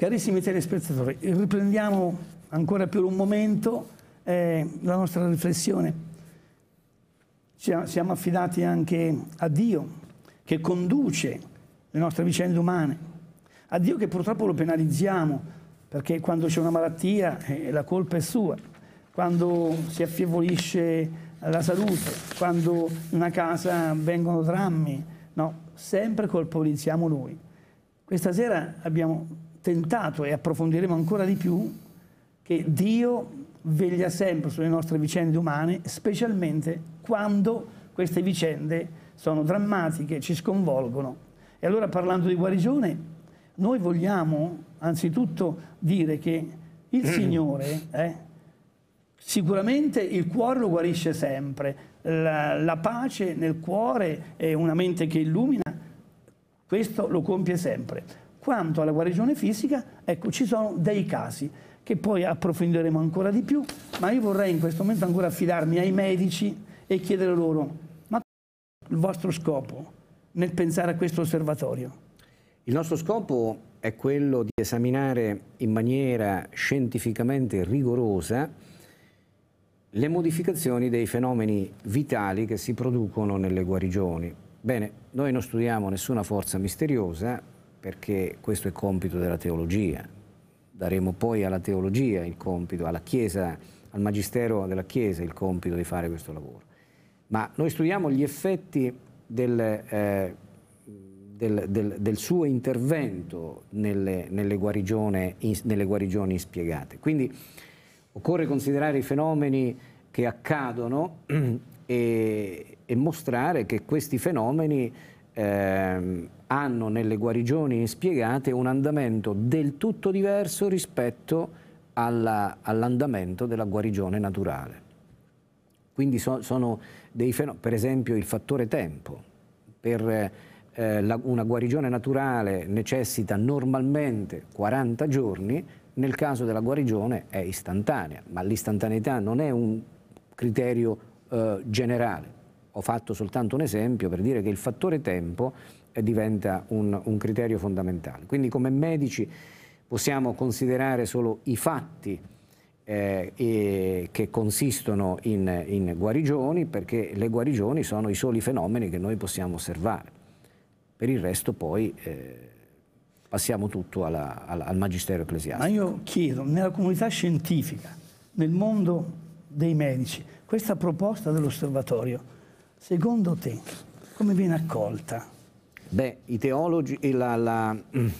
Carissimi telespettatori, riprendiamo ancora per un momento la nostra riflessione. Siamo affidati anche a Dio, che conduce le nostre vicende umane, a Dio che purtroppo lo penalizziamo, perché quando c'è una malattia la colpa è sua, quando si affievolisce la salute, quando in una casa vengono drammi, no, sempre colpevolizziamo noi. Questa sera abbiamo tentato e approfondiremo ancora di più che Dio veglia sempre sulle nostre vicende umane, specialmente quando queste vicende sono drammatiche, ci sconvolgono. E allora, parlando di guarigione, noi vogliamo anzitutto dire che il Signore, sicuramente il cuore lo guarisce sempre, la pace nel cuore e una mente che illumina, questo lo compie sempre. Quanto alla guarigione fisica, ecco, ci sono dei casi che poi approfondiremo ancora di più, ma io vorrei in questo momento ancora affidarmi ai medici e chiedere loro: ma il vostro scopo nel pensare a questo osservatorio? Il nostro scopo è quello di esaminare in maniera scientificamente rigorosa le modificazioni dei fenomeni vitali che si producono nelle guarigioni. Bene, noi non studiamo nessuna forza misteriosa, perché questo è compito della teologia. Daremo poi alla teologia il compito, alla Chiesa, al Magistero della Chiesa il compito di fare questo lavoro. Ma noi studiamo gli effetti del suo intervento nelle guarigioni inspiegate. Quindi occorre considerare i fenomeni che accadono e mostrare che questi fenomeni hanno nelle guarigioni inspiegate un andamento del tutto diverso rispetto all'andamento della guarigione naturale. Quindi sono dei fenomeni, per esempio il fattore tempo. Per una guarigione naturale necessita normalmente 40 giorni, nel caso della guarigione è istantanea, ma l'istantaneità non è un criterio generale. Ho fatto soltanto un esempio per dire che il fattore tempo diventa un criterio fondamentale. Quindi come medici possiamo considerare solo i fatti che consistono in guarigioni, perché le guarigioni sono i soli fenomeni che noi possiamo osservare. Per il resto poi passiamo tutto al magistero ecclesiastico. Ma io chiedo, nella comunità scientifica, nel mondo dei medici, questa proposta dell'osservatorio, secondo te, come viene accolta? Beh, i teologi, il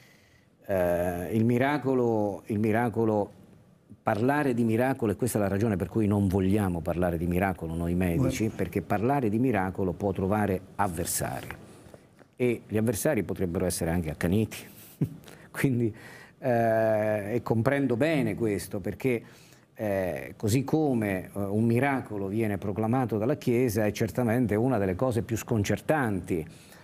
miracolo, parlare di miracolo, e questa è la ragione per cui non vogliamo parlare di miracolo noi medici, perché parlare di miracolo può trovare avversari, e gli avversari potrebbero essere anche accaniti. Quindi e comprendo bene questo, perché così come un miracolo viene proclamato dalla Chiesa, è certamente una delle cose più sconcertanti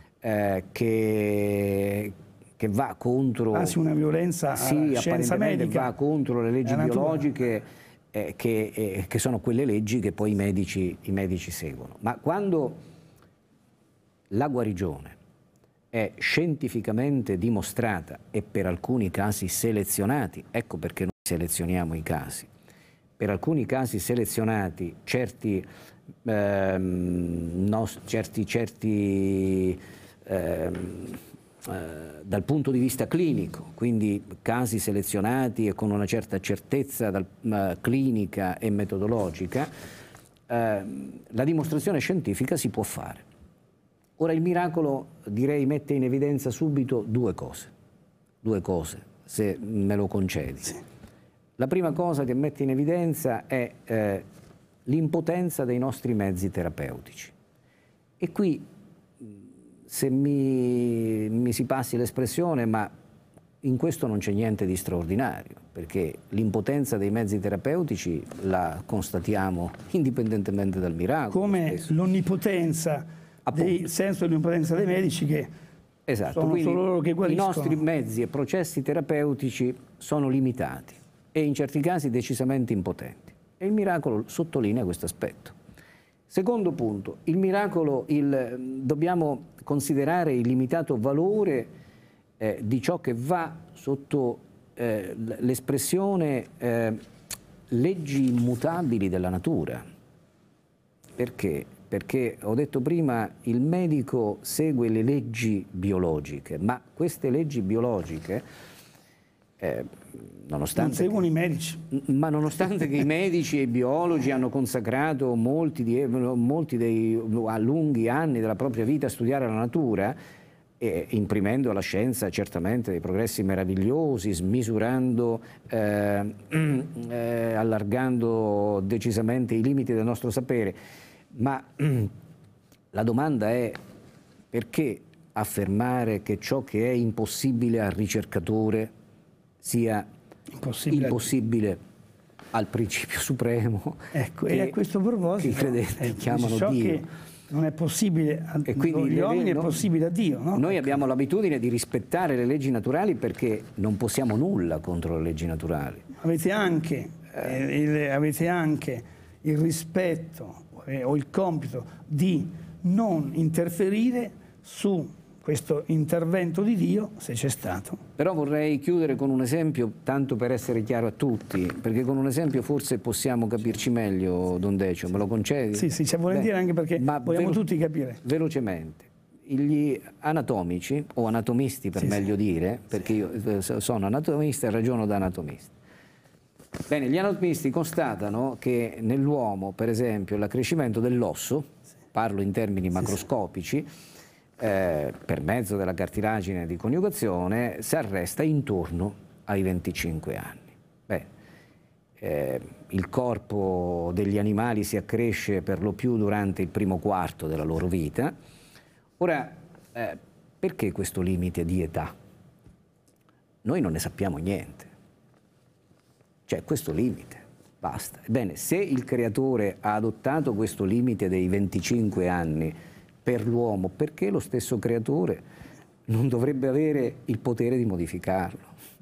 che va contro... Quasi una violenza alla scienza medica. Va contro le leggi biologiche, che sono quelle leggi che poi i medici seguono. Ma quando la guarigione è scientificamente dimostrata e per alcuni casi selezionati, ecco perché noi selezioniamo i casi, per alcuni casi selezionati certi dal punto di vista clinico, quindi casi selezionati e con una certa certezza clinica e metodologica, la dimostrazione scientifica si può fare. Ora il miracolo, direi, mette in evidenza subito due cose, se me lo concedi. Sì. La prima cosa che mette in evidenza è l'impotenza dei nostri mezzi terapeutici. E qui, se mi si passi l'espressione, ma in questo non c'è niente di straordinario, perché l'impotenza dei mezzi terapeutici la constatiamo indipendentemente dal miracolo. Come l'onnipotenza, il senso dell'impotenza dei medici, che sono solo loro che guariscono. I nostri mezzi e processi terapeutici sono limitati e in certi casi decisamente impotenti. E il miracolo sottolinea questo aspetto. Secondo punto, il miracolo, dobbiamo considerare il limitato valore di ciò che va sotto l'espressione leggi immutabili della natura. Perché? Perché ho detto prima, il medico segue le leggi biologiche, ma queste leggi biologiche, nonostante... Non seguono i medici. Ma nonostante che i medici e i biologi hanno consacrato molti dei lunghi anni della propria vita a studiare la natura, imprimendo alla scienza certamente dei progressi meravigliosi, smisurando, allargando decisamente i limiti del nostro sapere, ma la domanda è: perché affermare che ciò che è impossibile al ricercatore sia impossibile al principio supremo? Ecco, e a questo proposito i credenti chiamano Dio. Che non è possibile agli uomini, è possibile a Dio. No? Noi abbiamo l'abitudine di rispettare le leggi naturali perché non possiamo nulla contro le leggi naturali. Avete anche il rispetto o il compito di non interferire su questo intervento di Dio, se c'è stato. Però vorrei chiudere con un esempio, tanto per essere chiaro a tutti, perché con un esempio forse possiamo capirci meglio, Don Decio, me lo concedi? Sì, c'è volentieri, anche perché vogliamo tutti capire. Velocemente. Gli anatomici, o anatomisti per meglio dire, perché io sono anatomista e ragiono da anatomista. Bene, gli anatomisti constatano che nell'uomo, per esempio, l'accrescimento dell'osso, parlo in termini macroscopici, per mezzo della cartilagine di coniugazione, si arresta intorno ai 25 anni. Il corpo degli animali si accresce per lo più durante il primo quarto della loro vita. Ora, perché questo limite di età? Noi non ne sappiamo niente. C'è questo limite, basta. Ebbene, se il creatore ha adottato questo limite dei 25 anni per l'uomo, perché lo stesso creatore non dovrebbe avere il potere di modificarlo?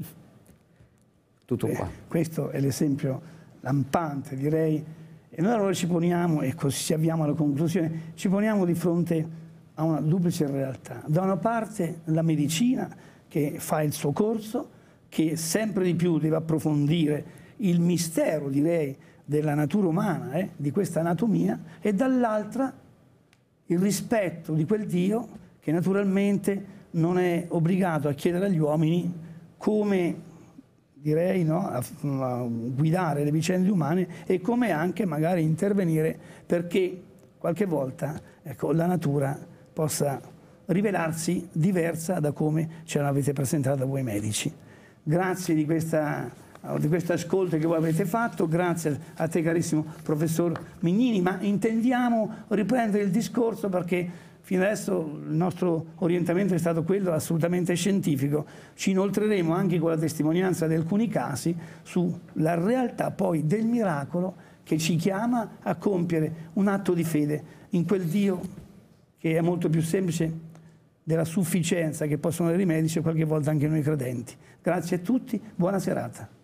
Tutto qua. Questo è l'esempio lampante, direi. E noi allora ci poniamo, e così ci avviamo alla conclusione, ci poniamo di fronte a una duplice realtà. Da una parte la medicina che fa il suo corso, che sempre di più deve approfondire il mistero, direi, della natura umana, di questa anatomia, e dall'altra il rispetto di quel Dio che naturalmente non è obbligato a chiedere agli uomini come, direi, no, a guidare le vicende umane e come anche magari intervenire perché qualche volta, ecco, la natura possa rivelarsi diversa da come ce l'avete presentata voi medici. Grazie di questo ascolto che voi avete fatto, grazie a te carissimo professor Mignini, ma intendiamo riprendere il discorso perché fino adesso il nostro orientamento è stato quello assolutamente scientifico. Ci inoltreremo anche con la testimonianza di alcuni casi sulla realtà poi del miracolo che ci chiama a compiere un atto di fede in quel Dio che è molto più semplice della sufficienza che possono avere i medici e qualche volta anche noi credenti. Grazie a tutti, buona serata.